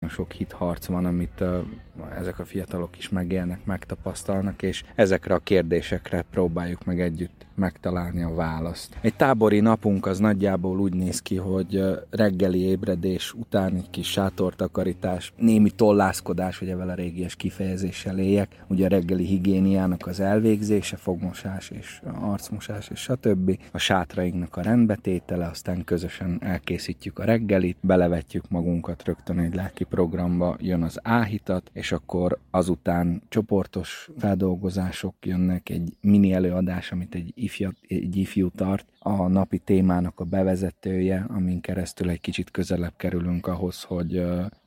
sok hitharc van, amit ezek a fiatalok is megélnek, megtapasztalnak, és ezekre a kérdésekre próbáljuk meg együtt megtalálni a választ. Egy tábori napunk az nagyjából úgy néz ki, hogy reggeli ébredés után egy kis sátortakarítás, némi tollászkodás, hogy evel a régies kifejezéssel éljek, ugye a reggeli higiéniának az elvégzése, fogmosás és arcmosás és stb. A sátrainknak a rendbetétele, aztán közösen elkészítjük a reggelit, belevetjük magunkat rögtön egy lelki programba, jön az áhítat, és akkor azután csoportos feldolgozások jönnek, egy mini előadás, amit egy ifjú tart, a napi témának a bevezetője, amin keresztül egy kicsit közelebb kerülünk ahhoz, hogy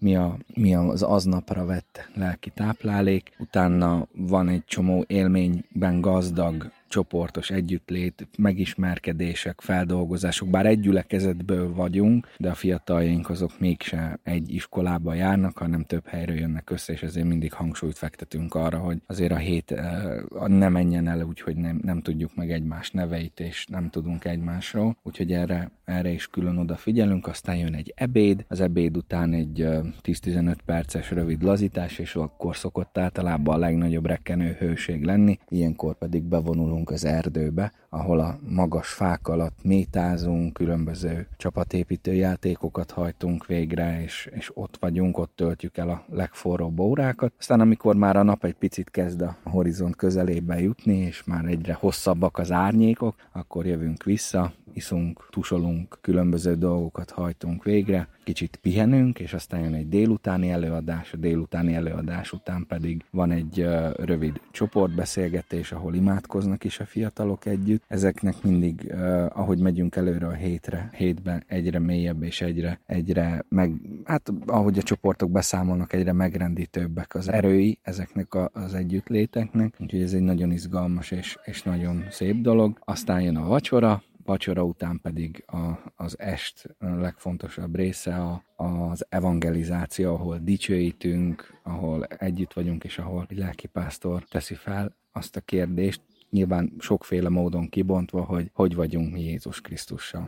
mi az aznapra vett lelki táplálék. Utána van egy csomó élményben gazdag csoportos együttlét, megismerkedések, feldolgozások, bár egy gyülekezetből vagyunk, de a fiataljaink azok mégse egy iskolába járnak, hanem több helyről jönnek össze, és ezért mindig hangsúlyt fektetünk arra, hogy azért a hét ne menjen el úgy, hogy nem tudjuk meg egymás neveit, és nem tudunk egymásról, úgyhogy erre is külön odafigyelünk, aztán jön egy ebéd, az ebéd után egy 10-15 perces rövid lazítás, és akkor szokott általában a legnagyobb rekkenő hőség lenni, ilyenkor pedig bevonulunk az erdőbe, ahol a magas fák alatt métázunk, különböző csapatépítő játékokat hajtunk végre, és ott vagyunk, ott töltjük el a legforróbb órákat. Aztán amikor már a nap egy picit kezd a horizont közelébe jutni, és már egyre hosszabbak az árnyékok, akkor jövünk vissza, iszunk, tusolunk, különböző dolgokat hajtunk végre, kicsit pihenünk, és aztán jön egy délutáni előadás, a délutáni előadás után pedig van egy rövid csoportbeszélgetés, ahol imádkoznak is a fiatalok együtt. Ezeknek mindig, ahogy megyünk előre a hétben egyre mélyebb és egyre ahogy a csoportok beszámolnak, egyre megrendítőbbek az erői ezeknek az együttléteknek, úgyhogy ez egy nagyon izgalmas és nagyon szép dolog. Aztán jön a vacsora után pedig az est legfontosabb része az evangelizáció, ahol dicsőítünk, ahol együtt vagyunk, és ahol egy lelkipásztor teszi fel azt a kérdést, nyilván sokféle módon kibontva, hogy vagyunk mi Jézus Krisztussal.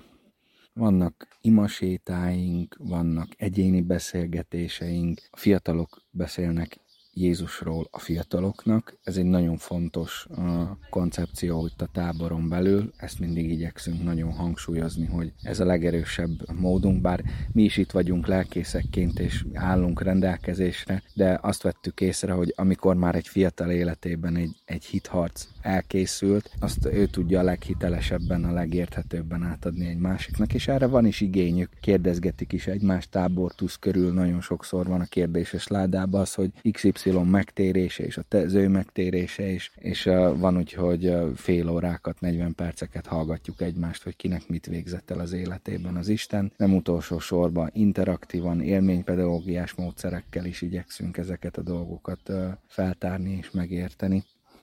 Vannak imasétáink, vannak egyéni beszélgetéseink, a fiatalok beszélnek Jézusról a fiataloknak. Ez egy nagyon fontos koncepció itt a táboron belül. Ezt mindig igyekszünk nagyon hangsúlyozni, hogy ez a legerősebb módunk, bár mi is itt vagyunk lelkészekként és állunk rendelkezésre, de azt vettük észre, hogy amikor már egy fiatal életében egy hitharc elkészült, azt ő tudja a leghitelesebben, a legérthetőbben átadni egy másiknak, és erre van is igényük. Kérdezgetik is egymást tábortusz körül, nagyon sokszor van a kérdéses ládában az, hogy XY megtérése és az ő megtérése is, és van úgy, hogy fél órákat, 40 perceket hallgatjuk egymást, hogy kinek mit végzett el az életében az Isten. Nem utolsó sorban interaktívan, élménypedagógiás módszerekkel is igyekszünk ezeket a dolgokat feltárni és megérteni.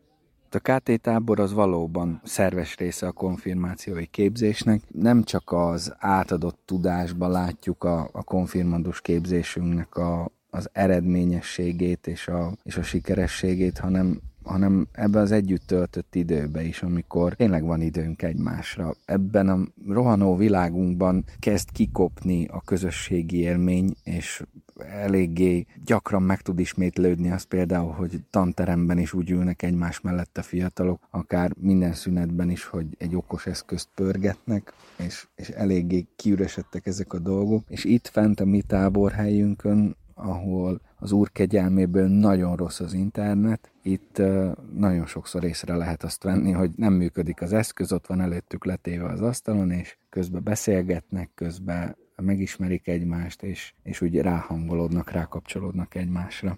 A KT tábor az valóban szerves része a konfirmációi képzésnek. Nem csak az átadott tudásban látjuk a konfirmandus képzésünknek az eredményességét és a sikerességét, hanem ebben az együtt töltött időben is, amikor tényleg van időnk egymásra. Ebben a rohanó világunkban kezd kikopni a közösségi élmény, és eléggé gyakran meg tud ismétlődni az például, hogy tanteremben is úgy ülnek egymás mellett a fiatalok, akár minden szünetben is, hogy egy okos eszközt pörgetnek, és eléggé kiüresedtek ezek a dolgok. És itt fent a mi táborhelyünkön, ahol az Úr kegyelméből nagyon rossz az internet, itt nagyon sokszor észre lehet azt venni, hogy nem működik az eszköz, ott van előttük letéve az asztalon, és közben beszélgetnek, közben megismerik egymást, és úgy ráhangolódnak, rákapcsolódnak egymásra.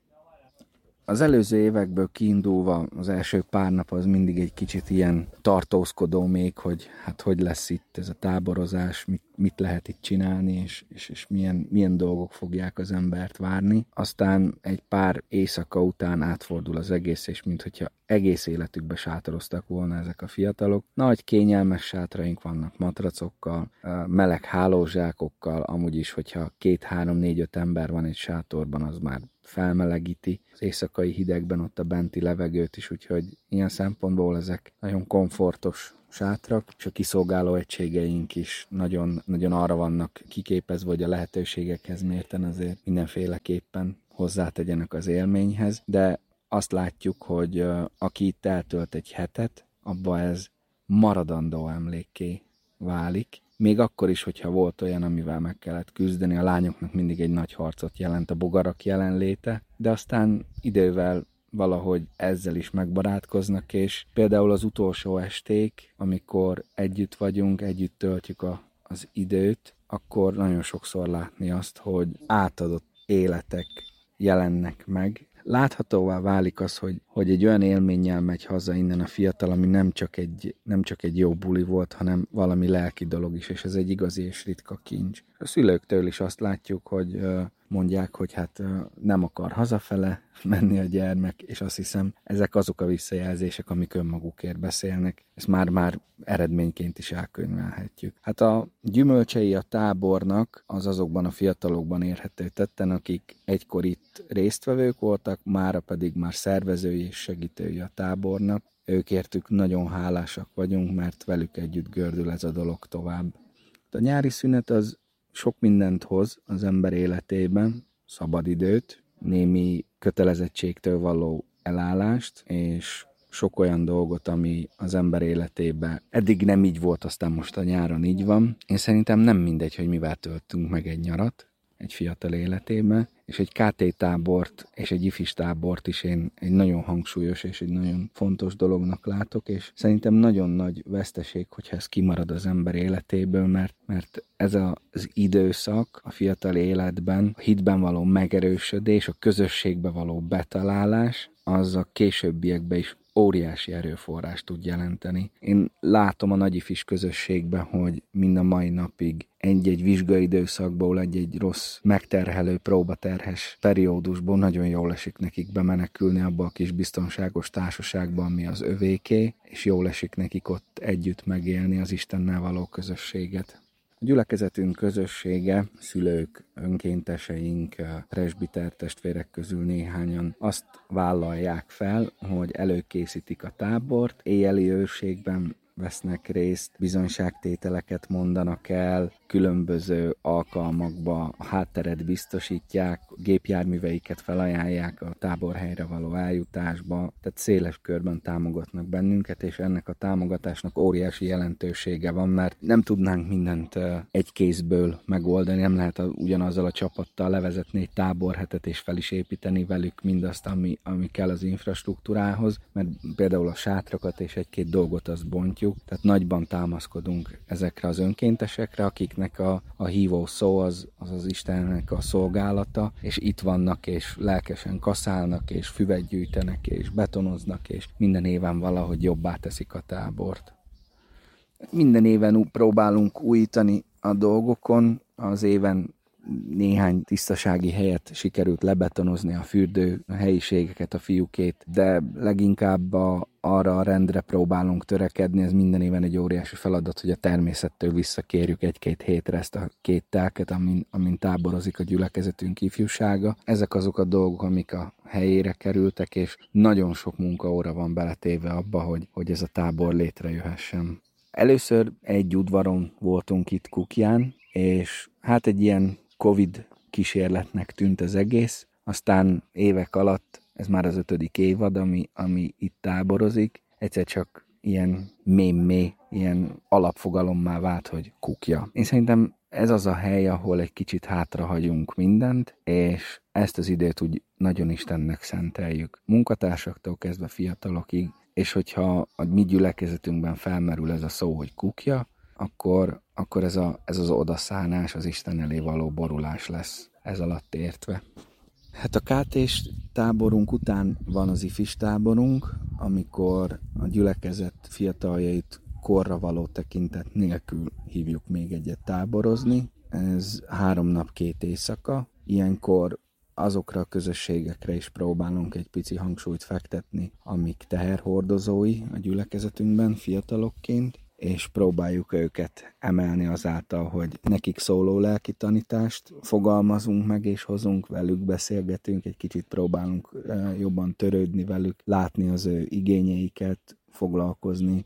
Az előző évekből kiindulva az első pár nap az mindig egy kicsit ilyen tartózkodó még, hogy hát hogy lesz itt ez a táborozás, mit lehet itt csinálni, és milyen dolgok fogják az embert várni. Aztán egy pár éjszaka után átfordul az egész, és minthogyha egész életükbe sátoroztak volna ezek a fiatalok. Nagy kényelmes sátraink vannak matracokkal, meleg hálózsákokkal, amúgy is, hogyha 2-3-4-5 ember van egy sátorban, az már felmelegíti az éjszakai hidegben ott a benti levegőt is, úgyhogy ilyen szempontból ezek nagyon komfortos sátrak, és a kiszolgáló egységeink is nagyon, nagyon arra vannak kiképezve, hogy a lehetőségekhez mérten azért mindenféleképpen hozzátegyenek az élményhez, de azt látjuk, hogy aki itt eltölt egy hetet, abba ez maradandó emlékké válik. Még akkor is, hogyha volt olyan, amivel meg kellett küzdeni, a lányoknak mindig egy nagy harcot jelent a bogarak jelenléte, de aztán idővel valahogy ezzel is megbarátkoznak, és például az utolsó esték, amikor együtt vagyunk, együtt töltjük az időt, akkor nagyon sokszor látni azt, hogy átadott életek jelennek meg. Láthatóvá válik az, hogy egy olyan élménnyel megy haza innen a fiatal, ami nem csak egy jó buli volt, hanem valami lelki dolog is, és ez egy igazi és ritka kincs. A szülőktől is azt látjuk, hogy mondják, hogy hát nem akar hazafele menni a gyermek, és azt hiszem, ezek azok a visszajelzések, amik önmagukért beszélnek. Ezt már eredményként is elkönyvelhetjük. Hát a gyümölcsei a tábornak az azokban a fiatalokban érhető tetten, akik egykor itt résztvevők voltak, mára pedig már szervezői és segítői a tábornak. Őkértük nagyon hálásak vagyunk, mert velük együtt gördül ez a dolog tovább. A nyári szünet az sok mindent hoz az ember életében, szabadidőt, némi kötelezettségtől való elállást, és sok olyan dolgot, ami az ember életében eddig nem így volt, aztán most a nyáron így van. Én szerintem nem mindegy, hogy mivel töltünk meg egy nyarat egy fiatal életében, és egy KT tábort és egy ifis tábort is én egy nagyon hangsúlyos és egy nagyon fontos dolognak látok, és szerintem nagyon nagy veszteség, hogyha ez kimarad az ember életéből, mert ez az időszak a fiatal életben, a hitben való megerősödés, a közösségbe való betalálás, az a későbbiekben is óriási erőforrást tud jelenteni. Én látom a nagyifis közösségben, hogy mind a mai napig egy-egy vizsgaidőszakból, egy rossz, megterhelő, próbaterhes periódusból nagyon jól esik nekik bemenekülni abba a kis biztonságos társaságba, ami az övéké, és jól esik nekik ott együtt megélni az Istennel való közösséget. A gyülekezetünk közössége, szülők, önkénteseink, presbiter testvérek közül néhányan azt vállalják fel, hogy előkészítik a tábort, éjjeli őrségben vesznek részt, bizonyságtételeket mondanak el, különböző alkalmakba a hátteret biztosítják, gépjárműveiket felajánlják a táborhelyre való eljutásba, tehát széles körben támogatnak bennünket, és ennek a támogatásnak óriási jelentősége van, mert nem tudnánk mindent egy kézből megoldani, nem lehet ugyanazzal a csapattal levezetni egy táborhetet és fel is építeni velük mindazt, ami kell az infrastruktúrához, mert például a sátrakat és egy-két dolgot azt bontjuk, tehát nagyban támaszkodunk ezekre az önkéntesekre, akiknek a hívó szó az Istennek a szolgálata, és itt vannak, és lelkesen kaszálnak, és füvet gyűjtenek, és betonoznak, és minden éven valahogy jobbá teszik a tábort. Minden éven próbálunk újítani a dolgokon, az éven néhány tisztasági helyet sikerült lebetonozni, a fürdő helyiségeket, a fiúkét, de leginkább arra a rendre próbálunk törekedni, ez minden éven egy óriási feladat, hogy a természettől visszakérjük egy-két hétre ezt a két telket, amin táborozik a gyülekezetünk ifjúsága. Ezek azok a dolgok, amik a helyére kerültek, és nagyon sok munkaóra van beletéve abba, hogy ez a tábor létrejöhessen. Először egy udvaron voltunk itt Kukján, és hát egy ilyen Covid kísérletnek tűnt az egész, aztán évek alatt, ez már az 5. évad, ami itt táborozik, egyszer csak ilyen mémé, ilyen alapfogalommá vált, hogy Kukja. Én szerintem ez az a hely, ahol egy kicsit hátrahagyunk mindent, és ezt az időt úgy nagyon Istennek szenteljük. Munkatársaktól kezdve fiatalokig, és hogyha a mi gyülekezetünkben felmerül ez a szó, hogy Kukja, akkor ez az odaszánás, az Isten elé való borulás lesz ez alatt értve. Hát a KT-s táborunk után van az ifis táborunk, amikor a gyülekezet fiataljait korra való tekintet nélkül hívjuk még egyet táborozni. Ez 3 nap 2 éjszaka. Ilyenkor azokra a közösségekre is próbálunk egy pici hangsúlyt fektetni, amik teherhordozói a gyülekezetünkben fiatalokként, és próbáljuk őket emelni azáltal, hogy nekik szóló lelki tanítást fogalmazunk meg, és hozunk velük, beszélgetünk, egy kicsit próbálunk jobban törődni velük, látni az ő igényeiket, foglalkozni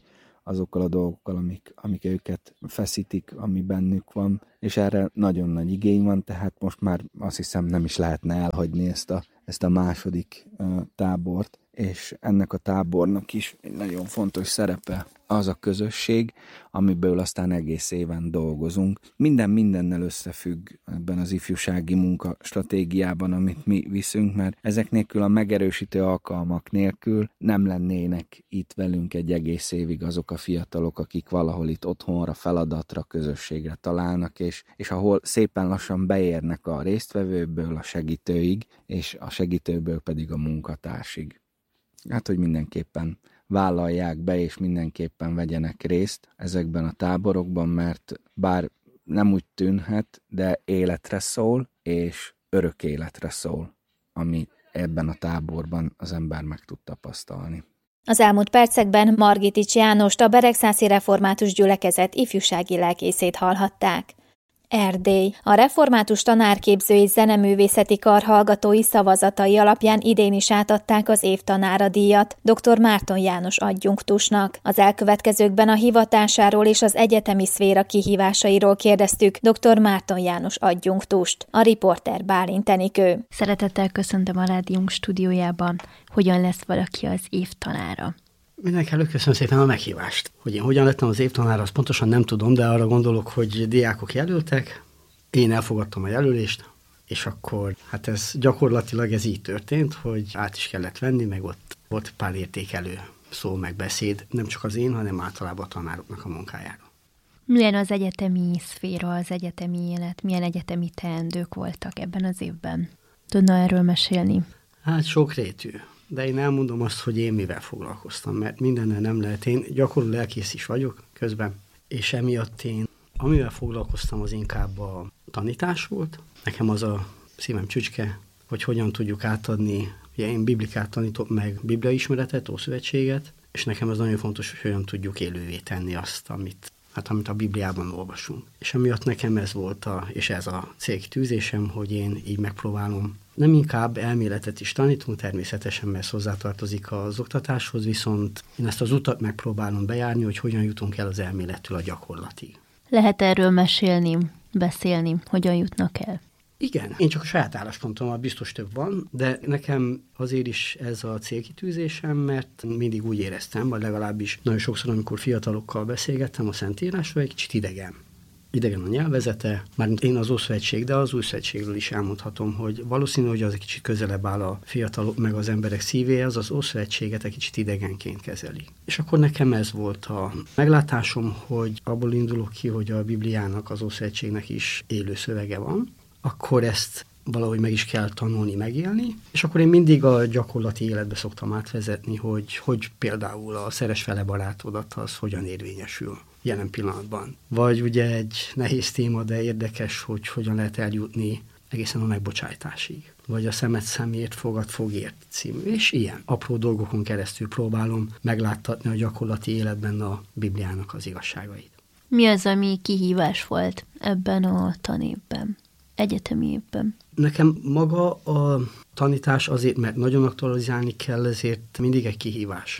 azokkal a dolgokkal, amik őket feszítik, ami bennük van, és erre nagyon nagy igény van, tehát most már azt hiszem nem is lehetne elhagyni ezt a második tábort, és ennek a tábornak is egy nagyon fontos szerepe az a közösség, amiből aztán egész éven dolgozunk. Minden mindennel összefügg ebben az ifjúsági munkastratégiában, amit mi viszünk, mert ezek nélkül, a megerősítő alkalmak nélkül nem lennének itt velünk egy egész évig azok a fiatalok, akik valahol itt otthonra, feladatra, közösségre találnak, és ahol szépen lassan beérnek a résztvevőből a segítőig, és a segítőből pedig a munkatársig. Hát, hogy mindenképpen vállalják be, és mindenképpen vegyenek részt ezekben a táborokban, mert bár nem úgy tűnhet, de életre szól, és örök életre szól, ami ebben a táborban az ember meg tud tapasztalni. Az elmúlt percekben Margitics Jánost, a Beregszászi Református Gyülekezet ifjúsági lelkészét hallhatták. Erdély. A Református Tanárképző és Zeneművészeti Kar hallgatói szavazatai alapján idén is átadták az év tanára díjat dr. Márton János adjunktusnak. Az elkövetkezőkben a hivatásáról és az egyetemi szféra kihívásairól kérdeztük dr. Márton János adjunktust. A riporter Bálint Enikő. Szeretettel köszöntöm a rádiónk stúdiójában. Hogyan lesz valaki az év tanára? Mindenkelőtt köszönöm szépen a meghívást. Hogy én hogyan lettem az évtanára, azt pontosan nem tudom, de arra gondolok, hogy diákok jelöltek, én elfogadtam a jelölést, és akkor hát ez gyakorlatilag ez így történt, hogy át is kellett venni, meg ott volt pár értékelő szó, meg beszéd, nem csak az én, hanem általában a tanároknak a munkájára. Milyen az egyetemi szféra, az egyetemi élet, milyen egyetemi teendők voltak ebben az évben? Tudna erről mesélni? Hát sokrétű. De én elmondom azt, hogy én mivel foglalkoztam, mert mindennel nem lehet. Én gyakorló lelkész is vagyok közben, és emiatt én, amivel foglalkoztam, az inkább a tanítás volt. Nekem az a szívem csücske, hogy hogyan tudjuk átadni, ugye én biblikát tanítok meg, bibliaismeretet, Ószövetséget, és nekem az nagyon fontos, hogy hogyan tudjuk élővé tenni azt, amit a Bibliában olvasunk. És emiatt nekem ez volt és ez a célkitűzésem, hogy én így megpróbálom nem inkább elméletet is tanítunk, természetesen, mert hozzátartozik az oktatáshoz, viszont én ezt az utat megpróbálom bejárni, hogy hogyan jutunk el az elmélettől a gyakorlatig. Lehet erről mesélni, beszélni, hogyan jutnak el? Igen, én csak a saját álláspontommal biztos több van, de nekem azért is ez a célkitűzésem, mert mindig úgy éreztem, vagy legalábbis nagyon sokszor, amikor fiatalokkal beszélgettem a Szentírásról, egy kicsit idegen a nyelvezete, mármint én az Ószövetség, de az Újszövetségről is elmondhatom, hogy valószínű, hogy az egy kicsit közelebb áll a fiatalok meg az emberek szívéhez, az Ószövetséget egy kicsit idegenként kezeli. És akkor nekem ez volt a meglátásom, hogy abból indulok ki, hogy a Bibliának, az Ószövetségnek is élő szövege van, akkor ezt valahogy meg is kell tanulni, megélni, és akkor én mindig a gyakorlati életbe szoktam átvezetni, hogy például a szeres fele barátodat az hogyan érvényesül jelen pillanatban. Vagy ugye egy nehéz téma, de érdekes, hogy hogyan lehet eljutni egészen a megbocsájtásig. Vagy a szemed szemért, fogad fogért című. És ilyen apró dolgokon keresztül próbálom megláttatni a gyakorlati életben a Bibliának az igazságait. Mi az, ami kihívás volt ebben a tanévben, egyetemi évben? Nekem maga a tanítás azért, mert nagyon aktualizálni kell, ezért mindig egy kihívás,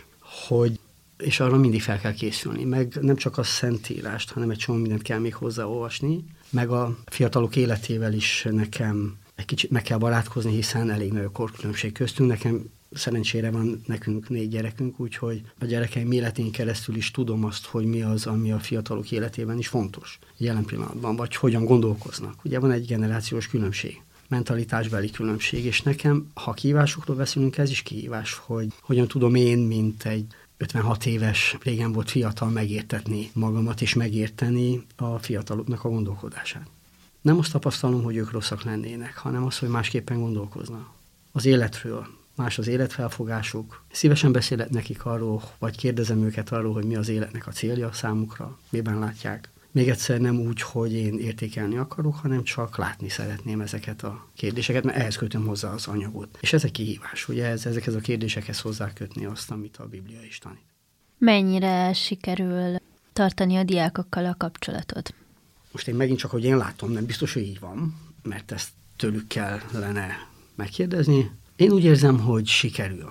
és arra mindig fel kell készülni, meg nem csak a Szentírást, hanem egy csomó mindent kell még hozzáolvasni, meg a fiatalok életével is nekem egy kicsit meg kell barátkozni, hiszen elég nagy a korkülönbség köztünk. Nekem szerencsére van nekünk 4 gyerekünk, úgyhogy a gyerekeim életén keresztül is tudom azt, hogy mi az, ami a fiatalok életében is fontos jelen pillanatban, vagy hogyan gondolkoznak. Ugye van egy generációs különbség, mentalitásbeli különbség, és nekem, ha kihívásokról beszélünk, ez is kihívás, hogy hogyan tudom én, mint egy 56 éves, régen volt fiatal, megértetni magamat, és megérteni a fiataloknak a gondolkodását. Nem azt tapasztalom, hogy ők rosszak lennének, hanem az, hogy másképpen gondolkoznak. Az életről, más az életfelfogásuk. Szívesen beszélek nekik arról, vagy kérdezem őket arról, hogy mi az életnek a célja számukra, miben látják. Még egyszer nem úgy, hogy én értékelni akarok, hanem csak látni szeretném ezeket a kérdéseket, mert ehhez kötöm hozzá az anyagot. És ez egy kihívás, ugye ezekhez a kérdésekhez hozzákötni azt, amit a Biblia is tanít. Mennyire sikerül tartani a diákokkal a kapcsolatot? Most én megint csak, hogy én látom, nem biztos, hogy így van, mert ezt tőlük kellene megkérdezni. Én úgy érzem, hogy sikerül.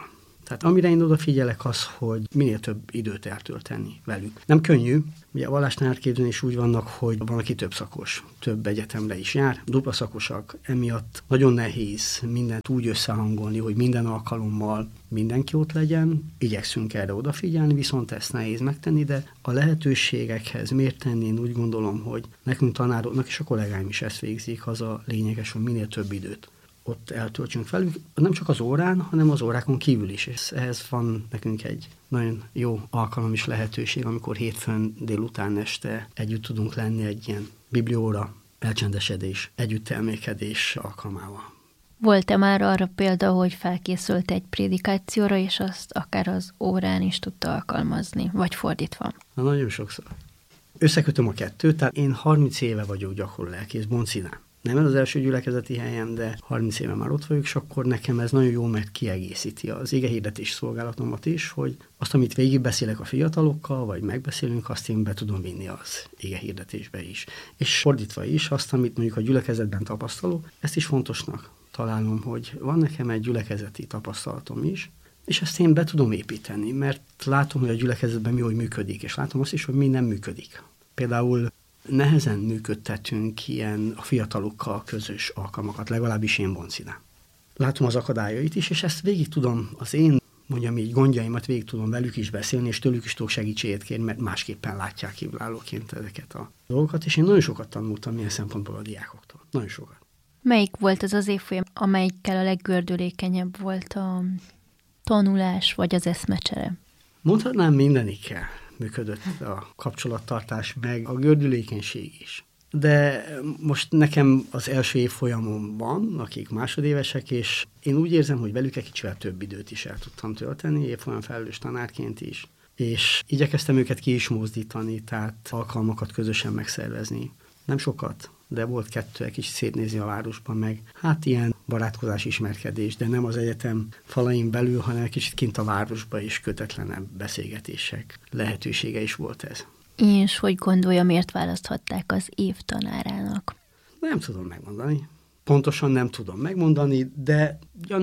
Tehát amire én odafigyelek az, hogy minél több időt eltölteni velük. Nem könnyű, ugye a vallástanárképzőn is úgy vannak, hogy van, aki több szakos, több egyetemre is jár, dupla szakosak, emiatt nagyon nehéz mindent úgy összehangolni, hogy minden alkalommal mindenki ott legyen, igyekszünk erre odafigyelni, viszont ezt nehéz megtenni, de a lehetőségekhez miért tenni, én úgy gondolom, hogy nekünk tanároknak és a kollégáim is ezt végzik, az a lényeges, hogy minél több időt ott eltöltsünk velük, nem csak az órán, hanem az órákon kívül is. És ehhez van nekünk egy nagyon jó alkalom és lehetőség, amikor hétfőn délután este együtt tudunk lenni egy ilyen biblióra, elcsendesedés, együttelmékedés alkalmával. Volt-e már arra példa, hogy felkészült egy prédikációra, és azt akár az órán is tudta alkalmazni, vagy fordítva? Na, nagyon sokszor. Összekötöm a kettőt, tehát én 30 éve vagyok gyakorló lelkész Boncinán. Nem ez az első gyülekezeti helyem, de 30 éve már ott vagyok, és akkor nekem ez nagyon jó, mert kiegészíti az igehirdetés szolgálatomat is, hogy azt, amit végigbeszélek a fiatalokkal, vagy megbeszélünk, azt én be tudom vinni az igehirdetésbe is. És fordítva is, azt, amit mondjuk a gyülekezetben tapasztalok, ezt is fontosnak találom, hogy van nekem egy gyülekezeti tapasztalatom is, és ezt én be tudom építeni, mert látom, hogy a gyülekezetben mi hogy működik, és látom azt is, hogy mi nem működik. Például nehezen működtetünk ilyen a fiatalokkal közös alkalmakat, legalábbis én Boncinán. Látom az akadályait is, és ezt végig tudom, az én, mondjam így, gondjaimat végig tudom velük is beszélni, és tőlük is tudok segítséget kérni, mert másképpen látják kívülállóként ezeket a dolgokat, és én nagyon sokat tanultam ilyen szempontból a diákoktól. Nagyon sokat. Melyik volt az az évfolyam, amelyikkel a leggördülékenyebb volt a tanulás, vagy az eszmecsere? Mondhatnám, mindenikkel működött a kapcsolattartás, meg a gördülékenység is. De most nekem az első évfolyamom van, akik másodévesek, és én úgy érzem, hogy velük egy kicsivel több időt is el tudtam tölteni, évfolyam felelős tanárként is. És igyekeztem őket ki is mozdítani, tehát alkalmakat közösen megszervezni. Nem sokat, de volt 2, egy kicsit szétnézni a városban, meg hát ilyen barátkozás, ismerkedés, de nem az egyetem falain belül, hanem egy kicsit kint a városban is kötetlenebb beszélgetések lehetősége is volt ez. És hogy gondolja, miért választhatták az év tanárának? Nem tudom megmondani. Pontosan nem tudom megmondani, de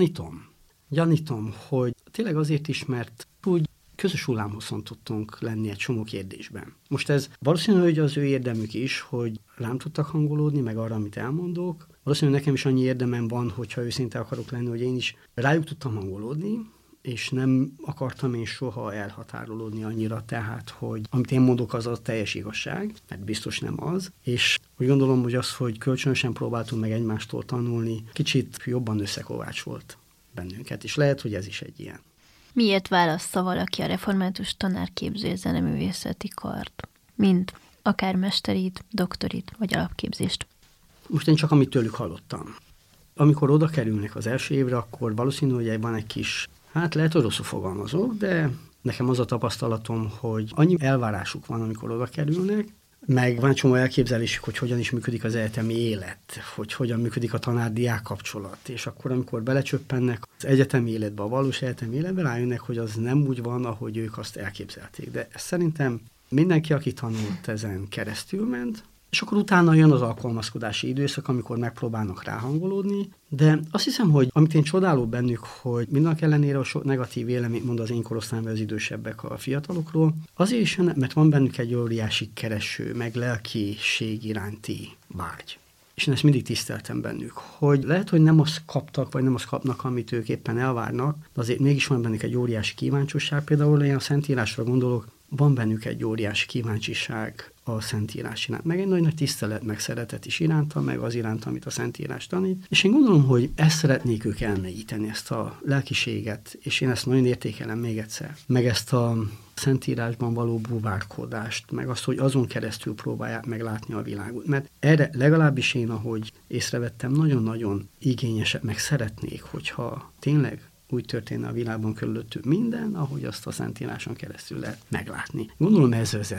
gyanítom, hogy tényleg azért is, mert úgy közös hullámhosszon tudtunk lenni egy csomó kérdésben. Most ez valószínű, hogy az ő érdemük is, hogy rám tudtak hangolódni, meg arra, amit elmondok. Valószínűleg nekem is annyi érdemem van, hogyha őszinte akarok lenni, hogy én is rájuk tudtam hangolódni, és nem akartam én soha elhatárolódni annyira, tehát, hogy amit én mondok, az a teljes igazság, mert biztos nem az, és úgy gondolom, hogy az, hogy kölcsönösen próbáltunk meg egymástól tanulni, kicsit jobban összekovácsolt bennünket, és lehet, hogy ez is egy ilyen. Miért válassza valaki a református tanárképző zeneművészeti kart, mint akár mesterit, doktorit vagy alapképzést? Most én csak amit tőlük hallottam. Amikor oda kerülnek az első évre, akkor valószínű, hogy van egy kis, hát lehet, hogy rosszul fogalmazok, de nekem az a tapasztalatom, hogy annyi elvárásuk van, amikor oda kerülnek, meg van egy csomó elképzelésük, hogy hogyan is működik az egyetemi élet, hogy hogyan működik a tanár-diák kapcsolat, és akkor, amikor belecsöppennek az egyetemi életbe, a valós egyetemi életbe, rájönnek, hogy az nem úgy van, ahogy ők azt elképzelték. De szerintem mindenki, aki tanult, ezen keresztül ment, és akkor utána jön az alkalmazkodási időszak, amikor megpróbálnak ráhangolódni, de azt hiszem, hogy amit én csodálok bennük, hogy mindenek ellenére a sok negatív véleményt mond az én korosztályban az idősebbek a fiatalokról, azért is, mert van bennük egy óriási kereső, meg lelkiség iránti vágy. És én ezt mindig tiszteltem bennük, hogy lehet, hogy nem azt kaptak, vagy nem azt kapnak, amit ők éppen elvárnak, de azért mégis van bennük egy óriási kíváncsiság. Például én a Szentírásra gondolok, van bennük egy óriási kíváncsiság a Szentírás iránt, meg egy nagy tisztelet, meg szeretet is iránta, meg az iránt, amit a Szentírás tanít. És én gondolom, hogy ezt szeretnék ők elmélyíteni, ezt a lelkiséget, és én ezt nagyon értékelem még egyszer. Meg ezt a Szentírásban való búvárkodást, meg azt, hogy azon keresztül próbálják meglátni a világot. Mert erre legalábbis én, ahogy észrevettem, nagyon-nagyon igényesek, meg szeretnék, hogyha tényleg úgy történne a világban körülöttük minden, ahogy azt a Szentíráson keresztül lehet meglátni. Gondolom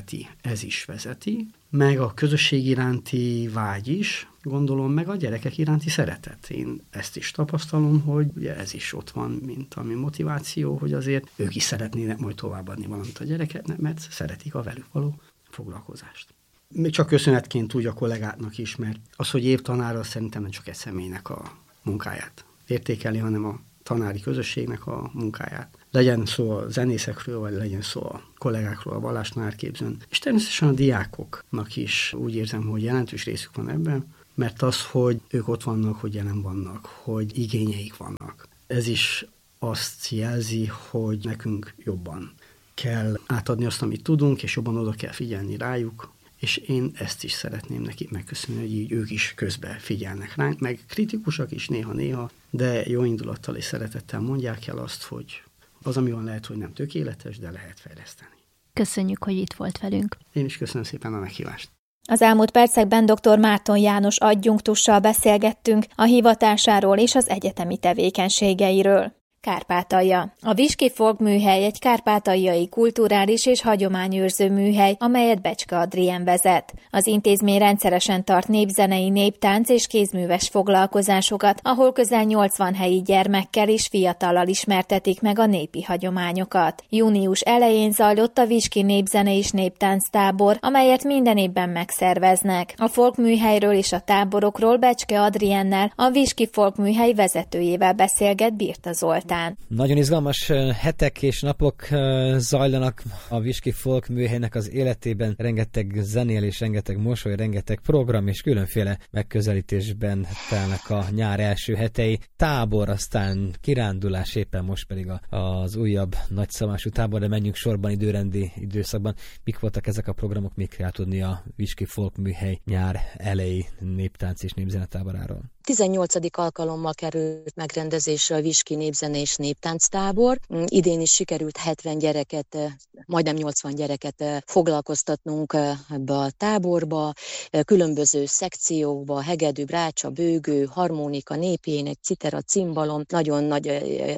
ez is vezeti, meg a közösség iránti vágy is, gondolom meg a gyerekek iránti szeretet. Én ezt is tapasztalom, hogy ugye ez is ott van, mint ami motiváció, hogy azért ők is szeretnének majd továbbadni valamit a gyerekeknek, mert szeretik a velük való foglalkozást. Még csak köszönetként úgy a kollégáknak is, mert az, hogy évtanára szerintem nem csak egy személynek a munkáját értékeli, hanem a tanári közösségnek a munkáját. legyen szó a zenészekről, vagy legyen szó a kollégákról, a vallástanárképzőn. És természetesen a diákoknak is úgy érzem, hogy jelentős részük van ebben, mert az, hogy ők ott vannak, hogy jelen vannak, hogy igényeik vannak. Ez is azt jelzi, hogy nekünk jobban kell átadni azt, amit tudunk, és jobban oda kell figyelni rájuk, és én ezt is szeretném nekik megköszönni, hogy így ők is közbe figyelnek ránk, meg kritikusak is néha-néha, de jó indulattal és szeretettel mondják el azt, hogy az, ami van, lehet, hogy nem tökéletes, de lehet fejleszteni. Köszönjük, hogy itt volt velünk. Én is köszönöm szépen a meghívást. Az elmúlt percekben dr. Márton János adjunktussal beszélgettünk a hivatásáról és az egyetemi tevékenységeiről. Kárpátalja. A Viski Folk Műhely egy kárpátaljai kulturális és hagyományőrző műhely, amelyet Becske Adrien vezet. Az intézmény rendszeresen tart népzenei, néptánc és kézműves foglalkozásokat, ahol közel 80 helyi gyermekkel és fiatallal ismertetik meg a népi hagyományokat. Június elején zajlott a Viski népzene és néptánc tábor, amelyet minden évben megszerveznek. A Folk Műhelyről és a táborokról Becske Adriennel, a Viski Folk Műhely vezetőjével beszélget Birta Zoltán. Nagyon izgalmas hetek és napok zajlanak a Viski Folk Műhelynek az életében. Rengeteg zenélés, rengeteg mosoly, rengeteg program és különféle megközelítésben telnek a nyár első hetei. Tábor, aztán kirándulás, éppen most pedig az újabb nagyszabású tábor, de menjünk sorban időrendi időszakban. Mik voltak ezek a programok, mik kell tudni a Viski Folk Műhely nyár elejé néptánc és népzenetáboráról? 18. alkalommal került megrendezésre a Viski népzene és néptánctábor. Idén is sikerült 70 gyereket, majdnem 80 gyereket foglalkoztatnunk ebbe a táborba, különböző szekciókba, hegedű, brácsa, bőgő, harmonika, népének, citera, cimbalom. Nagyon nagy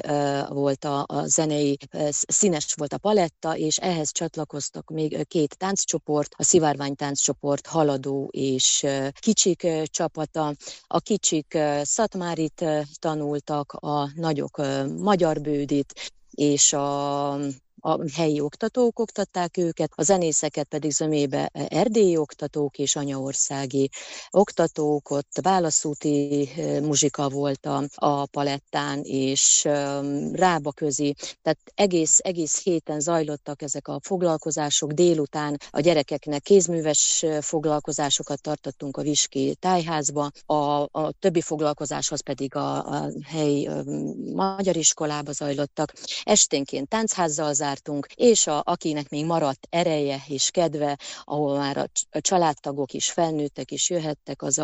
volt a zenei, színes volt a paletta, és ehhez csatlakoztak még 2 tánccsoport, a szivárvány tánccsoport haladó és kicsik csapata. A kicsik szatmárit tanultak, a nagyok magyarbődit, és a helyi oktatók oktatták őket, a zenészeket pedig zömébe erdélyi oktatók és anyaországi oktatók, ott válaszúti muzsika volt a palettán, és rábaközi, tehát egész héten zajlottak ezek a foglalkozások, délután a gyerekeknek kézműves foglalkozásokat tartottunk a Viski tájházba, a többi foglalkozáshoz pedig a helyi magyar iskolába zajlottak, esténként táncházzal zártunk, és akinek még maradt ereje és kedve, ahol már a családtagok is, felnőttek is jöhettek, az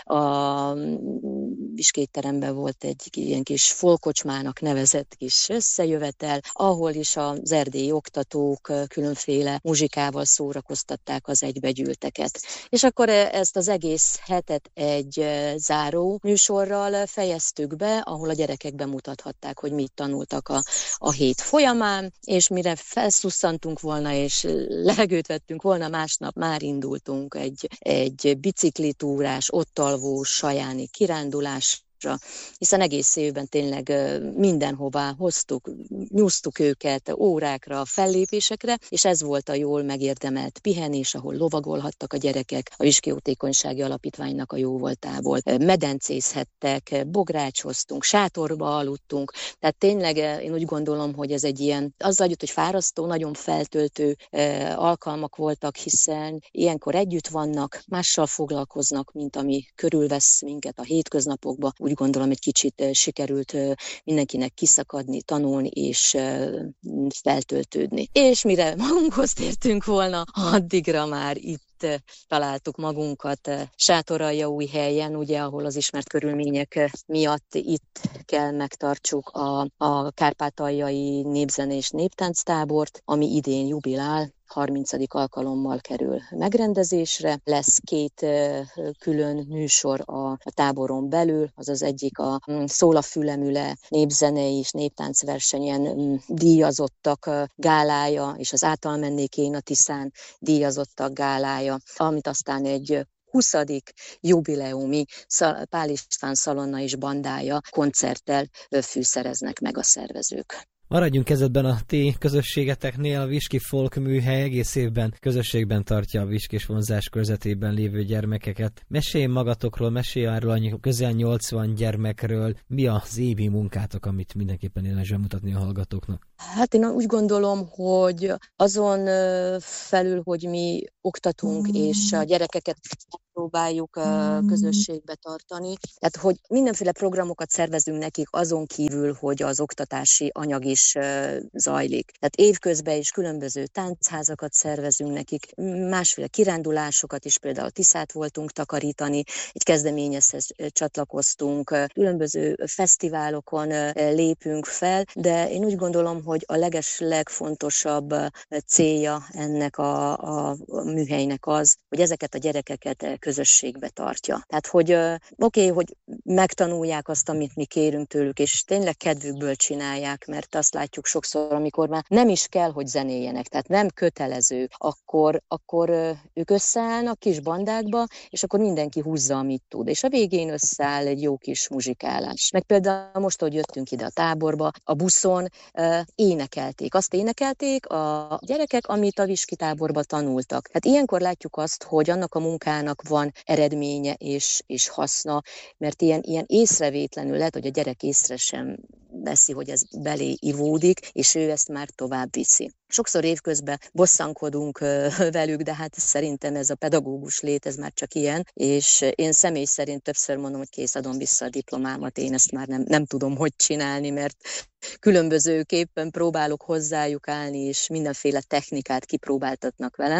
a Viskétteremben volt egy ilyen kis folkocsmának nevezett kis összejövetel, ahol is az erdélyi oktatók különféle muzsikával szórakoztatták az egybegyűlteket. És akkor ezt az egész hetet egy záró műsorral fejeztük be, ahol a gyerekek bemutathatták, hogy mit tanultak a hét folyamán, és mire felszusszantunk volna, és levegőt vettünk volna, másnap már indultunk egy biciklitúrás, ott alvó sajáni kirándulás, hiszen egész évben tényleg mindenhová hoztuk, nyúztuk őket órákra, fellépésekre, és ez volt a jól megérdemelt pihenés, ahol lovagolhattak a gyerekek, a Viski Jótékonysági Alapítványnak a jóvoltából. Medencézhettek, bográcsoztunk, sátorba aludtunk, tehát tényleg én úgy gondolom, hogy ez egy ilyen, azzal együtt, hogy fárasztó, nagyon feltöltő alkalmak voltak, hiszen ilyenkor együtt vannak, mással foglalkoznak, mint ami körülvesz minket a hétköznapokba. Úgy gondolom, egy kicsit sikerült mindenkinek kiszakadni, tanulni és feltöltődni. És mire magunkhoz tértünk volna, addigra már itt találtuk magunkat Sátoraljaújhelyen, ugye, ahol az ismert körülmények miatt itt kell megtartsuk a kárpátaljai népzene és néptánctábort, ami idén jubilál, 30. alkalommal kerül megrendezésre. Lesz 2 külön műsor a táboron belül, az egyik a Szól a fülemüle népzenei és néptáncversenyen díjazottak gálája, és az Átalmennék én a Tiszán díjazottak gálája, amit aztán egy 20. jubileumi Pál István Szalonna és bandája koncerttel fűszereznek meg a szervezők. Maradjunk kezdetben a ti közösségeteknél. A Viski Folk Műhely egész évben közösségben tartja a viskis vonzás körzetében lévő gyermekeket. Mesélj magatokról, mesélj arról a közel 80 gyermekről. Mi az évi munkátok, amit mindenképpen érdemes bemutatni a hallgatóknak? Hát én úgy gondolom, hogy azon felül, hogy mi oktatunk, és a gyerekeket próbáljuk közösségbe tartani. Tehát, hogy mindenféle programokat szervezünk nekik azon kívül, hogy az oktatási anyag is zajlik. Tehát évközben is különböző táncházakat szervezünk nekik, másféle kirándulásokat is, például Tiszát voltunk takarítani, egy kezdeményezhez csatlakoztunk, különböző fesztiválokon lépünk fel, de én úgy gondolom, hogy a legfontosabb célja ennek a műhelynek az, hogy ezeket a gyerekeket közösségbe tartja. Tehát, hogy hogy megtanulják azt, amit mi kérünk tőlük, és tényleg kedvükből csinálják, mert azt látjuk sokszor, amikor már nem is kell, hogy zenéljenek, tehát nem kötelező, akkor ők összeállnak kis bandákba, és akkor mindenki húzza, amit tud. És a végén összeáll egy jó kis muzsikálás. Meg például most, hogy jöttünk ide a táborba, a buszon énekelték. Azt énekelték a gyerekek, amit a Viski táborba tanultak. Hát ilyenkor látjuk azt, hogy annak a munkának van eredménye és haszna, mert ilyen észrevétlenül lehet, hogy a gyerek észre sem veszi, hogy ez belé ivódik, és ő ezt már tovább viszi. Sokszor évközben bosszankodunk velük, de hát szerintem ez a pedagógus lét, ez már csak ilyen, és én személy szerint többször mondom, hogy kész, adom vissza a diplomámat, én ezt már nem tudom, hogy csinálni, mert különbözőképpen próbálok hozzájuk állni, és mindenféle technikát kipróbáltatnak velem,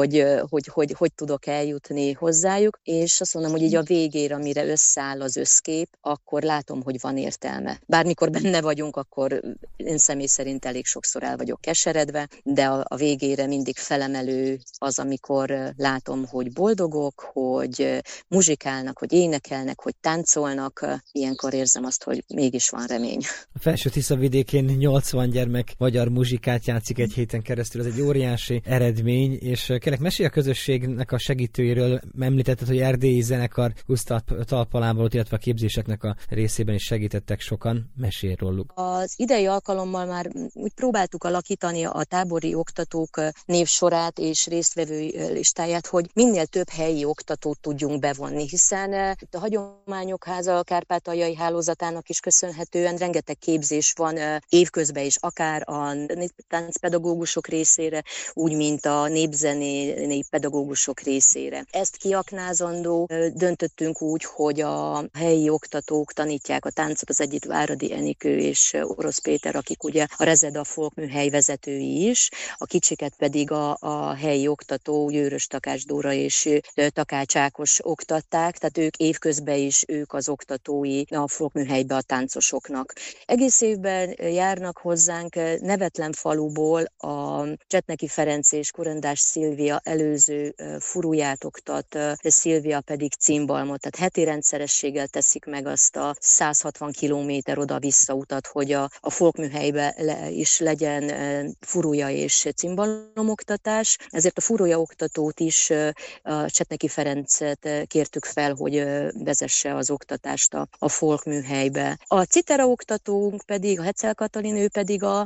hogy tudok eljutni hozzájuk, és azt mondom, hogy így a végére, amire összeáll az összkép, akkor látom, hogy van értelme. Bármikor benne vagyunk, akkor én személy szerint elég sokszor el vagyok keseredve, de a végére mindig felemelő az, amikor látom, hogy boldogok, hogy muzsikálnak, hogy énekelnek, hogy táncolnak, ilyenkor érzem azt, hogy mégis van remény. A Felső-Tiszavidékén 80 gyermek magyar muzsikát játszik egy héten keresztül, ez egy óriási eredmény, és kérlek, mesélj a közösségnek a segítőiről. Említetted, hogy erdélyi zenekar húzta talpalából, illetve a képzéseknek a részében is segítettek sokan. Mesélj róluk. Az idei alkalommal már úgy próbáltuk alakítani a tábori oktatók névsorát és résztvevői listáját, hogy minél több helyi oktatót tudjunk bevonni, hiszen a Hagyományok Háza a Kárpátaljai hálózatának is köszönhetően rengeteg képzés van évközben is, akár a táncpedagógusok részére, úgy, mint a népzené pedagógusok részére. Ezt kiaknázandó döntöttünk úgy, hogy a helyi oktatók tanítják a táncot, az egyik Váradi Enikő és Orosz Péter, akik ugye a Rezeda Folk Műhely vezetői is, a kicsiket pedig a helyi oktató Győrös Takács Dóra és Takács Ákos oktatták, tehát ők évközben is, ők az oktatói a Folk Műhelybe a táncosoknak. Egész évben járnak hozzánk Nevetlen faluból a Csetneki Ferenc és Kurendás Szilvia előző furuját oktat, Szilvia pedig cimbalmot, tehát heti rendszerességgel teszik meg azt a 160 kilométer oda-vissza utat, hogy a folkműhelybe is legyen furuja és cimbalomoktatás. Ezért a furuja oktatót is, a Csetneki Ferencet kértük fel, hogy vezesse az oktatást a folkműhelybe. A citera oktatónk pedig, a Hetzel Katalin, ő pedig a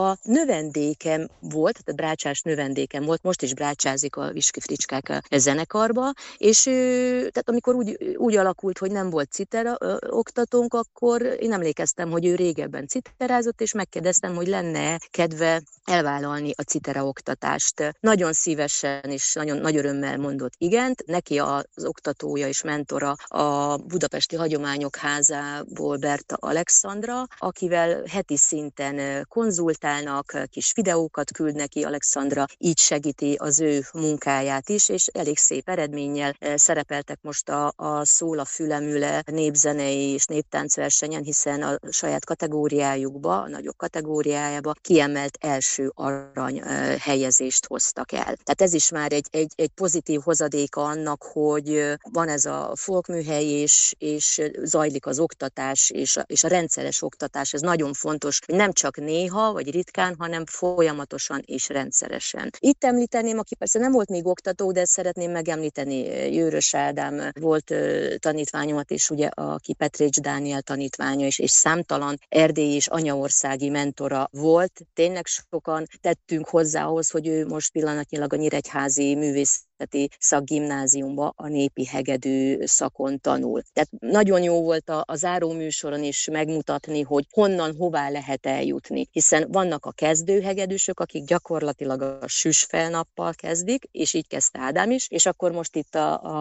növendékem volt, tehát brácsás növendékem volt, most is brácsázik a Viski Fricskák zenekarba, és tehát amikor úgy alakult, hogy nem volt citera oktatónk, akkor én emlékeztem, hogy ő régebben citerázott, és megkérdeztem, hogy lenne kedve elvállalni a citera oktatást. Nagyon szívesen és nagyon nagy örömmel mondott igent. Neki az oktatója és mentora a Budapesti Hagyományok Házából Berta Alexandra, akivel heti szinten konzultálnak, kis videókat küld neki Alexandra, így segíti az ő munkáját is, és elég szép eredménnyel szerepeltek most a Szól a fülemüle népzenei és néptáncversenyen, hiszen a saját kategóriájukba, a nagyobb kategóriájába kiemelt első arany helyezést hoztak el. Tehát ez is már egy pozitív hozadéka annak, hogy van ez a folkműhely, és zajlik az oktatás, és a rendszeres oktatás. Ez nagyon fontos, hogy nem csak néha, vagy ritkán, hanem folyamatosan és rendszeresen. Itt említeném, aki persze nem volt még oktató, de szeretném megemlíteni Jőrös Ádám volt tanítványomat, és ugye aki Petrécs Dániel tanítványa, és számtalan erdélyi és anyaországi mentora volt. Tényleg sokan tettünk hozzá ahhoz, hogy ő most pillanatnyilag a Nyíregyházi Művészeti Szakgimnáziumba a népi hegedű szakon tanul. Tehát nagyon jó volt a záró műsoron is megmutatni, hogy honnan, hová lehet eljutni, hiszen vannak a kezdőhegedűsök, akik gyakorlatilag a süsfelnappal kezdik, és így kezdte Ádám is, és akkor most itt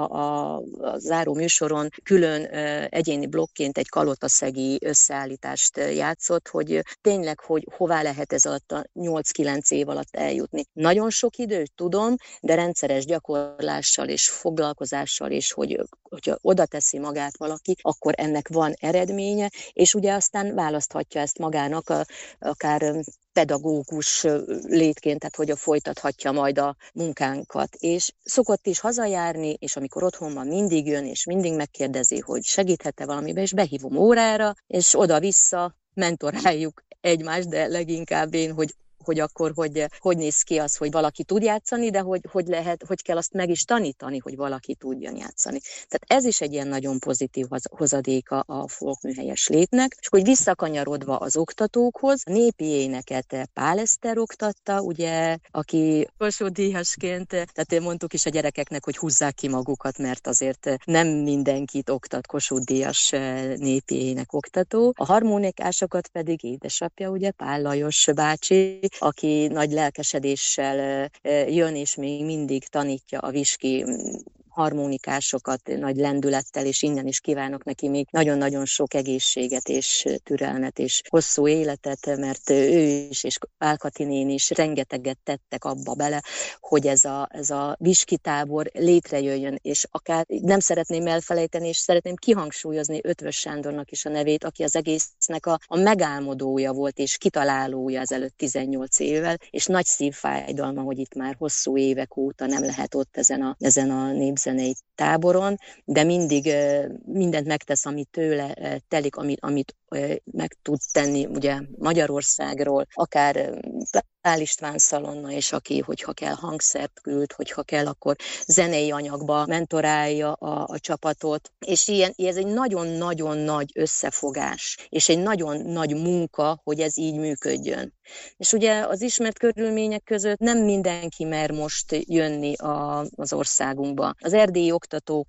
a záró műsoron külön egyéni blokként egy kalotaszegi összeállítást játszott, hogy tényleg, hogy hová lehet ez alatt a 8-9 év alatt eljutni. Nagyon sok idő, tudom, de rendszeres gyakorlással és foglalkozással, és hogyha oda teszi magát valaki, akkor ennek van eredménye, és ugye aztán választhatja ezt magának akár pedagógus létként, tehát hogy folytathatja majd a munkánkat. És szokott is hazajárni, és amikor otthon van, mindig jön, és mindig megkérdezi, hogy segíthet-e valamiben, és behívom órára, és oda-vissza mentoráljuk egymást, de leginkább én, hogy akkor hogy néz ki az, hogy valaki tud játszani, de hogy kell azt meg is tanítani, hogy valaki tudjon játszani. Tehát ez is egy ilyen nagyon pozitív hozadéka a folkműhelyes létnek, és hogy visszakanyarodva az oktatókhoz, a népi éneket Pál Eszter oktatta, ugye, aki Kossuth-díjasként, tehát mondtuk is a gyerekeknek, hogy húzzák ki magukat, mert azért nem mindenkit oktat Kossuth-díjas népi ének oktató. A harmonikásokat pedig édesapja, ugye Pál Lajos bácsi, aki nagy lelkesedéssel jön, és még mindig tanítja a viski harmonikásokat nagy lendülettel, és innen is kívánok neki még nagyon-nagyon sok egészséget és türelmet és hosszú életet, mert ő is és Pál Kati néni is rengeteget tettek abba bele, hogy ez a viski tábor létrejöjjön, és akár nem szeretném elfelejteni, és szeretném kihangsúlyozni Ötvös Sándornak is a nevét, aki az egésznek a megálmodója volt, és kitalálója ezelőtt 18 évvel, és nagy szívfájdalma, hogy itt már hosszú évek óta nem lehet ott ezen a népzenei táboron, de mindig mindent megtesz, amit tőle telik, amit meg tud tenni ugye Magyarországról, akár Pál István Szalonna, és aki, hogyha kell, hangszert küld, hogyha kell, akkor zenei anyagba mentorálja a csapatot, és ez egy nagyon-nagyon nagy összefogás, és egy nagyon nagy munka, hogy ez így működjön. És ugye az ismert körülmények között nem mindenki mer most jönni az országunkba. Az erdélyi oktatók,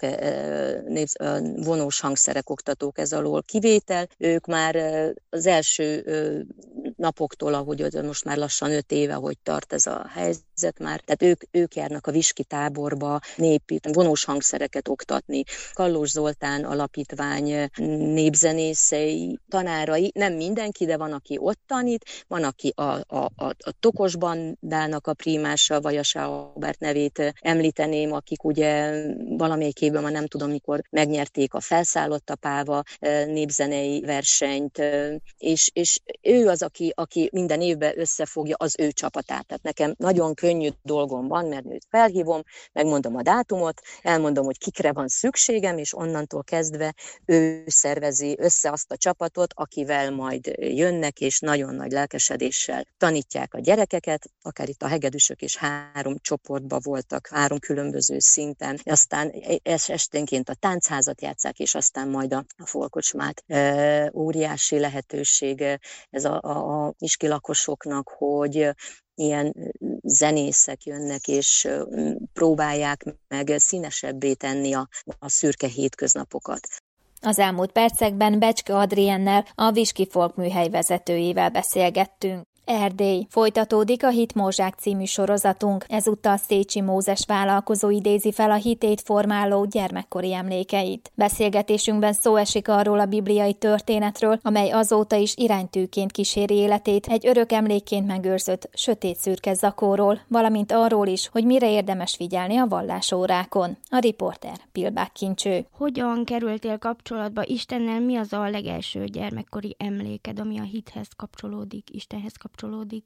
vonós hangszerek oktatók ez alól kivétel, ők már az első napoktól, ahogy most már lassan 5 éve, hogy tart ez a helyzet már, tehát ők járnak a viski táborba népi vonós hangszereket oktatni. Kallós Zoltán alapítvány népzenészei, tanárai, nem mindenki, de van, aki ott tanít, van, aki a Tokos bandának a primása, Vajas Albert nevét említeném, akik ugye valamelyik évben, már nem tudom mikor, megnyerték a Felszállott a Páva népzenei versenyt, és ő az, aki minden évben összefogja az ő csapatát. Tehát nekem nagyon könnyű dolgom van, mert őt felhívom, megmondom a dátumot, elmondom, hogy kikre van szükségem, és onnantól kezdve ő szervezi össze azt a csapatot, akivel majd jönnek, és nagyon nagy lelkesedéssel tanítják a gyerekeket, akár itt a hegedűsök is 3 csoportban voltak, 3 különböző szinten, aztán esténként a táncházat játsszák, és aztán majd a folkocsmát. Óriási lehetőség ez a viski lakosoknak, hogy ilyen zenészek jönnek, és próbálják meg színesebbé tenni a szürke hétköznapokat. Az elmúlt percekben Becske Adriennel, a Viski Folkműhely vezetőjével beszélgettünk. Erdély. Folytatódik a Hitmorzsák című sorozatunk, ezúttal Szécsi Mózes vállalkozó idézi fel a hitét formáló gyermekkori emlékeit. Beszélgetésünkben szó esik arról a bibliai történetről, amely azóta is iránytűként kíséri életét, egy örök emlékként megőrzött sötét-szürke zakóról, valamint arról is, hogy mire érdemes figyelni a vallásórákon. A riporter Pilbák Kincső. Hogyan kerültél kapcsolatba Istennel? Mi az a legelső gyermekkori emléked, ami a hithez kapcsolódik, Istenhez kapcsolódik?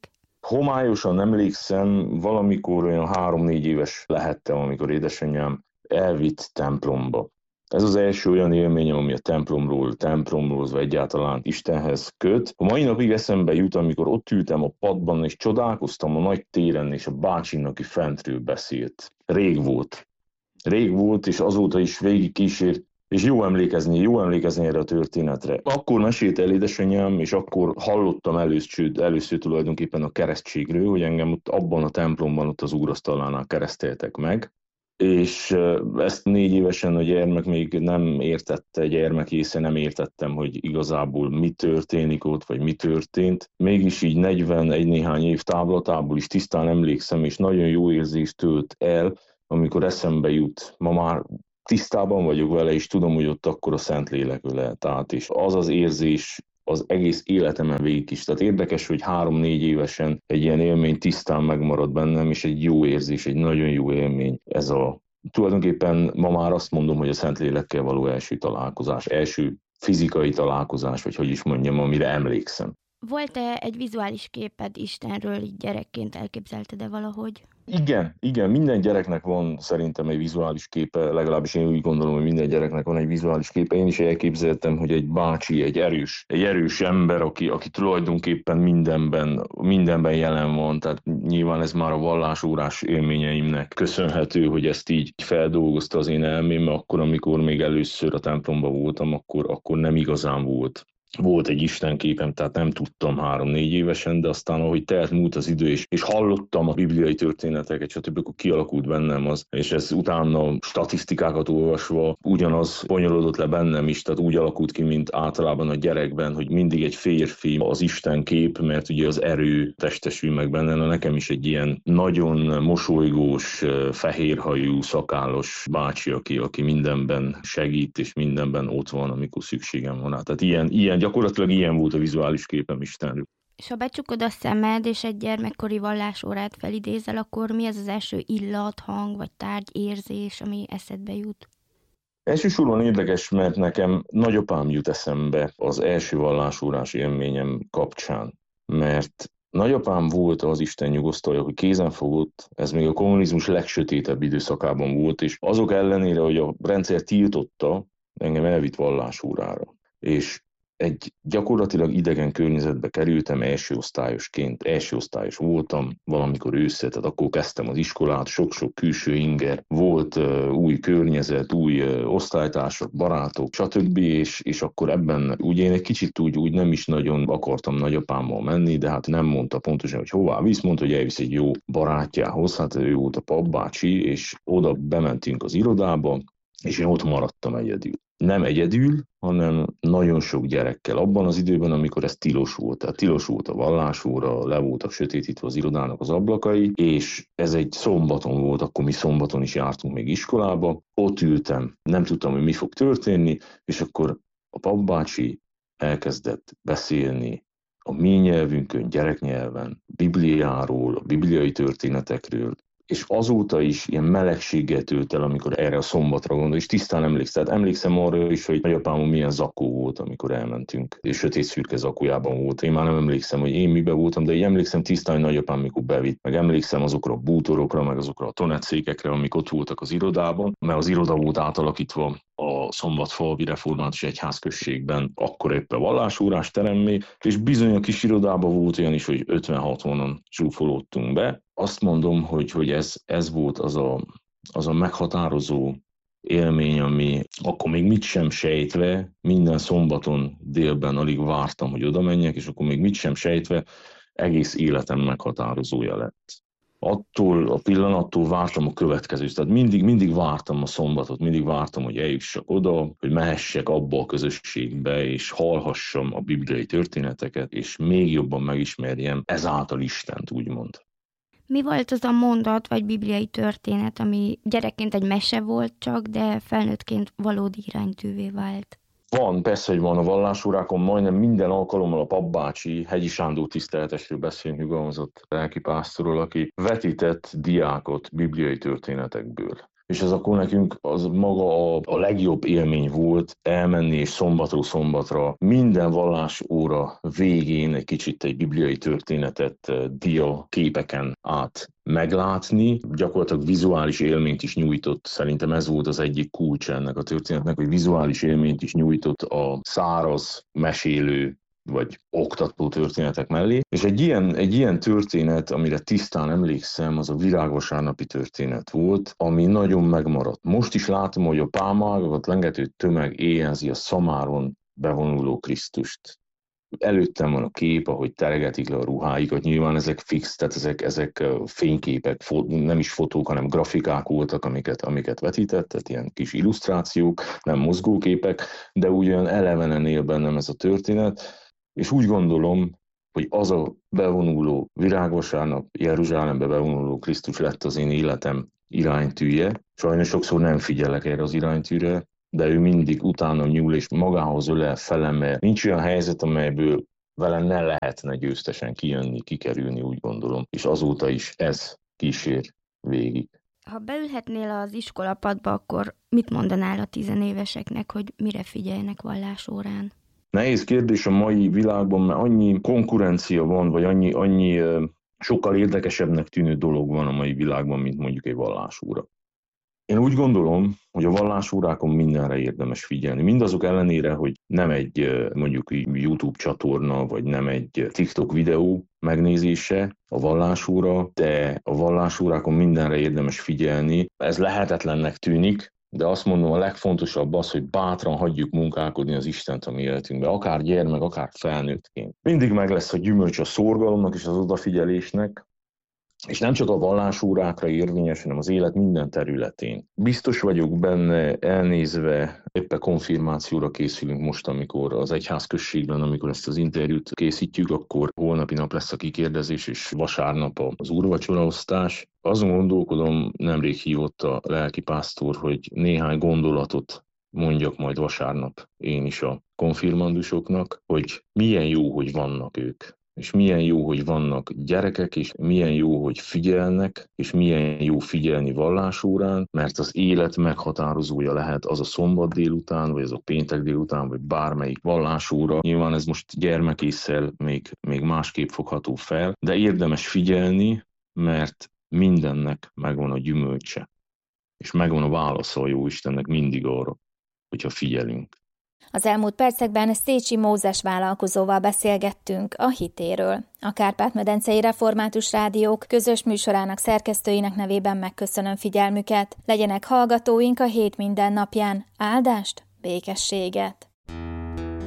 Homályosan emlékszem, valamikor olyan 3-4 éves lehettem, amikor édesanyám elvitt templomba. Ez az első olyan élményem, ami a templomról, vagy egyáltalán Istenhez köt. A mai napig eszembe jut, amikor ott ültem a padban, és csodálkoztam a nagy téren, és a bácsim, aki fentről beszélt. Rég volt, és azóta is végig kísért, és jó emlékezni erre a történetre. Akkor mesélt el édesanyám, és akkor hallottam először tulajdonképpen a keresztségről, hogy engem ott abban a templomban, ott az úrasztalánál kereszteltek meg. És ezt 4 évesen a gyermek még nem értette, gyermek észre nem értettem, hogy igazából mi történik ott, vagy mi történt. Mégis így 41 néhány év távlatából is tisztán emlékszem, és nagyon jó érzést tölt el, amikor eszembe jut. Ma már tisztában vagyok vele, és tudom, hogy ott akkor a Szentlélek lehet át, és az az érzés az egész életemen végig is. Tehát érdekes, hogy 3-4 évesen egy ilyen élmény tisztán megmarad bennem, és egy jó érzés, egy nagyon jó élmény. Ez tulajdonképpen ma már azt mondom, hogy a Szentlélekkel való első találkozás, első fizikai találkozás, vagy hogy is mondjam, amire emlékszem. Volt-e egy vizuális képed Istenről, így gyerekként elképzelted-e valahogy? Igen, minden gyereknek van szerintem egy vizuális képe, legalábbis én úgy gondolom, hogy minden gyereknek van egy vizuális képe. Én is elképzeltem, hogy egy bácsi, egy erős ember, aki tulajdonképpen mindenben jelen van, tehát nyilván ez már a vallásórás élményeimnek köszönhető, hogy ezt így feldolgozta az én elmém, mert akkor, amikor még először a templomban voltam, akkor nem igazán volt egy istenképem, tehát nem tudtam 3-4 évesen, de aztán ahogy telt múlt az idő, és hallottam a bibliai történeteket, stb., akkor kialakult bennem az, és ez utána statisztikákat olvasva ugyanaz bonyolódott le bennem is, tehát úgy alakult ki, mint általában a gyerekben, hogy mindig egy férfi az istenkép, mert ugye az erő testesül meg benne, nekem is egy ilyen nagyon mosolygós, fehérhajú, szakállos bácsi, aki mindenben segít, és mindenben ott van, amikor szükségem van. Tehát gyakorlatilag ilyen volt a vizuális képem Istenről. És ha becsukod a szemed, és egy gyermekkori vallásórát felidézel, akkor mi az első illat, hang vagy tárgy, érzés, ami eszedbe jut? Elsősorban érdekes, mert nekem nagyapám jut eszembe az első vallásórás élményem kapcsán, mert nagyapám volt az Isten nyugosztalja, hogy kézen fogott, ez még a kommunizmus legsötétebb időszakában volt, és azok ellenére, hogy a rendszer tiltotta, engem elvitt vallásórára. És egy gyakorlatilag idegen környezetbe kerültem első osztályos voltam valamikor ősszel, tehát akkor kezdtem az iskolát, sok-sok külső inger, volt új környezet, új osztálytársak, barátok, stb. És akkor ebben ugye én egy kicsit úgy nem is nagyon akartam nagyapámmal menni, de hát nem mondta pontosan, hogy hová visz, mondta, hogy elvisz egy jó barátjához, hát ő volt a papbácsi, és oda bementünk az irodába, és én ott maradtam egyedül. Nem egyedül, hanem nagyon sok gyerekkel. Abban az időben, amikor ez tilos volt, tehát tilos volt a vallásóra, le voltak sötétítve az irodának az ablakai, és ez egy szombaton volt, akkor mi szombaton is jártunk még iskolába, ott ültem, nem tudtam, hogy mi fog történni, és akkor a papbácsi elkezdett beszélni a mi nyelvünkön, gyereknyelven, Bibliáról, a bibliai történetekről, és azóta is ilyen melegséggel tölt el, amikor erre a szombatra gondol, és tisztán emlékszem arra is, hogy nagyapámon milyen zakó volt, amikor elmentünk, és sötét szürke zakójában volt. Én már nem emlékszem, hogy én miben voltam, de így emlékszem tisztán, hogy nagyapám mikor bevitt, meg emlékszem azokra a bútorokra, meg azokra a tonetszékekre, amik ott voltak az irodában, mert az iroda volt átalakítva a Szombatfalvi Református Egyházközségben, akkor éppen vallásórás teremmé, és bizony a kis irodában volt olyan is, hogy 50-60-an zsúfolódtunk be. Azt mondom, hogy ez volt az a meghatározó élmény, ami akkor még mit sem sejtve, minden szombaton délben alig vártam, hogy oda menjek, és akkor még mit sem sejtve, egész életem meghatározója lett. Attól a pillanattól vártam a következőt, tehát mindig vártam a szombatot, mindig vártam, hogy eljussak oda, hogy mehessek abba a közösségbe, és hallhassam a bibliai történeteket, és még jobban megismerjem ezáltal Istent, úgymond. Mi volt az a mondat vagy bibliai történet, ami gyerekként egy mese volt csak, de felnőttként valódi iránytűvé vált? Persze, hogy van a vallásórákon, majdnem minden alkalommal a papbácsi, Hegyi Sándor tiszteletesről beszélünk, nyugalmazott lelkipásztorról, aki vetített diákot bibliai történetekből. és ez akkor nekünk az maga a legjobb élmény volt elmenni, és szombatról szombatra minden vallásóra végén egy kicsit egy bibliai történetet dia képeken át meglátni. Gyakorlatilag vizuális élményt is nyújtott, szerintem ez volt az egyik kulcs ennek a történetnek, hogy vizuális élményt is nyújtott a száraz, mesélő vagy oktató történetek mellé. És egy ilyen történet, amire tisztán emlékszem, az a virágvasárnapi történet volt, ami nagyon megmaradt. Most is látom, hogy a pálmaágakat lengető tömeg éjjelzi a szamáron bevonuló Krisztust. Előttem van a kép, ahogy teregetik le a ruháikat, nyilván ezek fix, tehát ezek fényképek, nem is fotók, hanem grafikák voltak, amiket vetített, tehát ilyen kis illusztrációk, nem mozgóképek, de ugyan elevenen él bennem ez a történet, és úgy gondolom, hogy az a bevonuló virágvasárnap, Jeruzsálembe bevonuló Krisztus lett az én életem iránytűje. Sajnos sokszor nem figyelek erre az iránytűre, de ő mindig utána nyúl és magához ölel felemel. Nincs olyan helyzet, amelyből vele ne lehetne győztesen kijönni, kikerülni, úgy gondolom. És azóta is ez kísér végig. Ha beülhetnél az iskolapadba, akkor mit mondanál a tizenéveseknek, hogy mire figyeljenek vallásórán? Nehéz kérdés a mai világban, mert annyi konkurencia van, vagy annyi sokkal érdekesebbnek tűnő dolog van a mai világban, mint mondjuk egy vallásóra. Én úgy gondolom, hogy a vallásórákon mindenre érdemes figyelni. Mindazok ellenére, hogy nem egy mondjuk YouTube csatorna, vagy nem egy TikTok videó megnézése a vallásóra, de a vallásórákon mindenre érdemes figyelni. Ez lehetetlennek tűnik, de azt mondom, a legfontosabb az, hogy bátran hagyjuk munkálkodni az Istent a mi életünkbe, akár gyermek, akár felnőttként. Mindig meg lesz a gyümölcs a szorgalomnak és az odafigyelésnek, és nem csak a vallásórákra érvényes, hanem az élet minden területén. Biztos vagyok benne, elnézve, éppen konfirmációra készülünk most, amikor az egyházközségben, amikor ezt az interjút készítjük, akkor holnapi nap lesz a kikérdezés, és vasárnap az úrvacsoraosztás. Azon gondolkodom, nemrég hívott a lelkipásztor, hogy néhány gondolatot mondjak majd vasárnap én is a konfirmandusoknak, hogy milyen jó, hogy vannak ők. És milyen jó, hogy vannak gyerekek, és milyen jó, hogy figyelnek, és milyen jó figyelni vallásórán, mert az élet meghatározója lehet az a szombat délután, vagy az a péntek délután, vagy bármelyik vallásóra. Nyilván ez most gyermekésszel még másképp fogható fel, de érdemes figyelni, mert mindennek megvan a gyümölcse, és megvan a válasza a Jóistennek mindig arra, hogyha figyelünk. Az elmúlt percekben Szécsi Mózes vállalkozóval beszélgettünk a hitéről. A Kárpát-medencei Református Rádiók közös műsorának szerkesztőinek nevében megköszönöm figyelmüket. Legyenek hallgatóink a hét minden napján. Áldást, békességet!